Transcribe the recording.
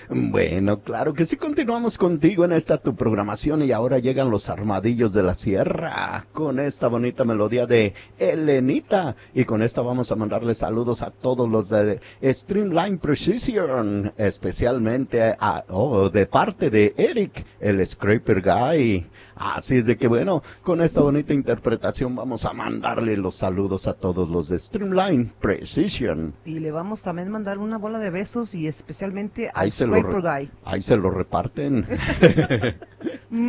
Bueno, claro que sí, continuamos contigo en esta tu programación y ahora llegan los Armadillos de la Sierra con esta bonita melodía de Elenita y con esta vamos a mandarle saludos a todos los de Streamline Precision, especialmente de parte de Eric, el Scraper Guy. Así es de que bueno, con esta bonita interpretación vamos a mandarle los saludos a todos los de Streamline Precision. Y le vamos también a mandar una bola de besos y especialmente al Ahí Scraper Guy. ahí se lo reparten.